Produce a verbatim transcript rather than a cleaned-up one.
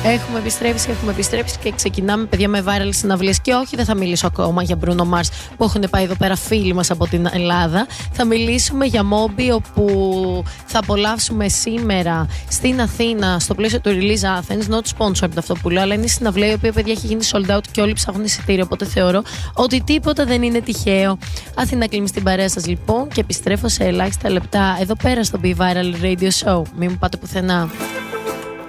Έχουμε επιστρέψει, έχουμε επιστρέψει και ξεκινάμε, παιδιά, με viral συναυλίες. Και όχι, δεν θα μιλήσω ακόμα για Bruno Mars που έχουν πάει εδώ πέρα φίλοι μας από την Ελλάδα. Θα μιλήσουμε για Moby, όπου θα απολαύσουμε σήμερα στην Αθήνα, στο πλαίσιο του Release Athens. Not sponsored αυτό που λέω, αλλά είναι η συναυλία η οποία, παιδιά, έχει γίνει sold out και όλοι ψάχνουν εισιτήριο. Οπότε θεωρώ ότι τίποτα δεν είναι τυχαίο. Αθήνα κλείνει στην παρέα σας λοιπόν και επιστρέφω σε ελάχιστα λεπτά εδώ πέρα στο Be Viral Radio Show. Μην μου πάτε πουθενά.